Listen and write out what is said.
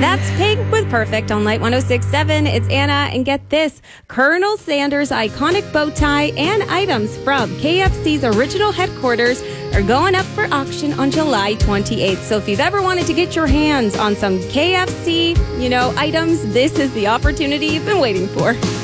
That's Pink with Perfect on Light 106.7. It's Anna, and get this. Colonel Sanders' iconic bow tie and items from KFC's original headquarters are going up for auction on July 28th. So if you've ever wanted to get your hands on some KFC, items, this is the opportunity you've been waiting for.